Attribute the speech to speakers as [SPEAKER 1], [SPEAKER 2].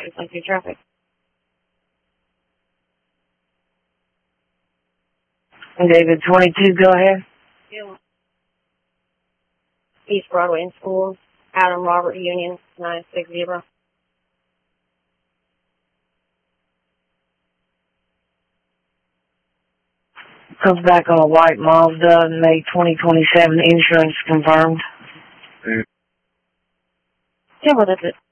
[SPEAKER 1] Thank you, traffic.
[SPEAKER 2] David 22, go ahead.
[SPEAKER 1] Yeah. East Broadway in School, Adam Robert Union, 960.
[SPEAKER 2] Comes back on a white Mazda, May 2027, insurance confirmed.
[SPEAKER 1] Yeah, what is it?